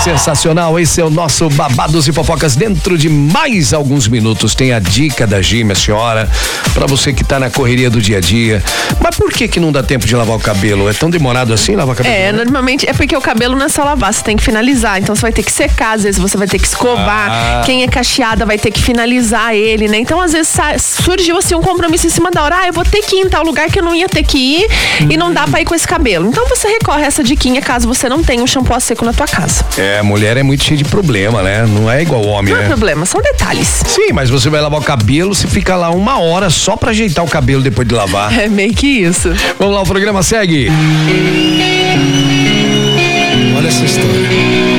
sensacional. Esse é o nosso Babados e Fofocas. Dentro de mais alguns minutos tem a dica da Gi, minha senhora, pra você que tá na correria do dia a dia. Mas por que não dá tempo de lavar o cabelo? É tão demorado assim lavar o cabelo? Normalmente é porque o cabelo não é só lavar, você tem que finalizar. Então você vai ter que secar, às vezes você vai ter que escovar. Quem é cacheada vai ter que finalizar ele, né? Então às vezes surgiu assim um compromisso em cima da hora. Eu vou ter que ir em tal lugar que eu não ia ter que ir e não dá pra ir com esse cabelo. Então você recorre a essa diquinha caso você não tenha um shampoo a seco na tua casa. Mulher é muito cheia de problema, né? Não é igual homem, né? Não é problema, são detalhes. Sim, mas você vai lavar o cabelo, você fica lá 1 hora só pra ajeitar o cabelo depois de lavar. É meio que isso. Vamos lá, o programa segue.